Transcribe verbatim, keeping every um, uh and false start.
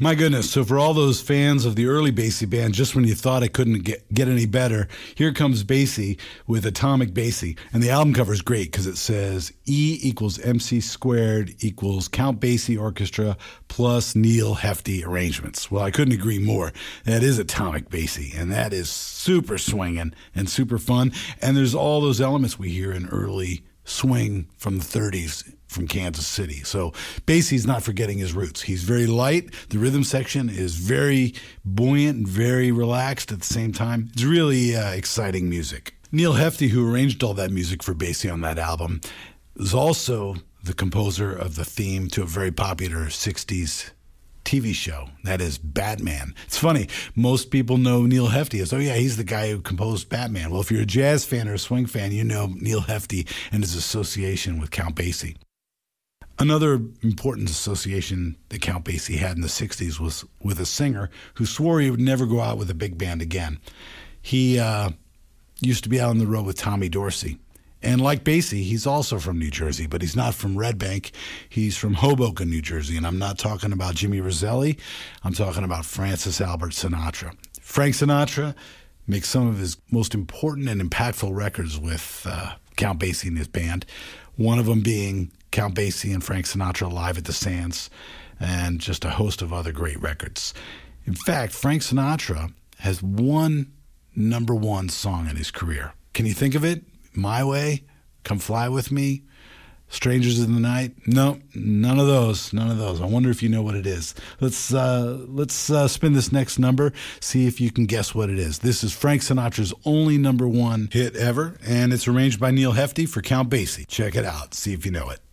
My goodness. So for all those fans of the early Basie band, just when you thought it couldn't get, get any better, here comes Basie with Atomic Basie. And the album cover is great because it says E equals M C squared equals Count Basie Orchestra plus Neil Hefti arrangements. Well, I couldn't agree more. That is Atomic Basie, and that is super swinging and super fun. And there's all those elements we hear in early swing from the thirties from Kansas City. So Basie's not forgetting his roots. He's very light. The rhythm section is very buoyant and very relaxed at the same time. It's really uh, exciting music. Neil Hefti, who arranged all that music for Basie on that album, is also the composer of the theme to a very popular sixties T V show. That is Batman. It's funny. Most people know Neil Hefti as, oh yeah, he's the guy who composed Batman. Well, if you're a jazz fan or a swing fan, you know Neil Hefti and his association with Count Basie. Another important association that Count Basie had in the sixties was with a singer who swore he would never go out with a big band again. He uh, used to be out on the road with Tommy Dorsey. And like Basie, he's also from New Jersey, but he's not from Red Bank. He's from Hoboken, New Jersey. And I'm not talking about Jimmy Roselli. I'm talking about Francis Albert Sinatra. Frank Sinatra makes some of his most important and impactful records with uh, Count Basie and his band. One of them being Count Basie and Frank Sinatra Live at the Sands, and just a host of other great records. In fact, Frank Sinatra has one number one song in his career. Can you think of it? My Way, Come Fly With Me, Strangers in the Night. No, none of those. None of those. I wonder if you know what it is. Let's uh, let's uh, spin this next number, see if you can guess what it is. This is Frank Sinatra's only number one hit ever, and it's arranged by Neil Hefti for Count Basie. Check it out. See if you know it.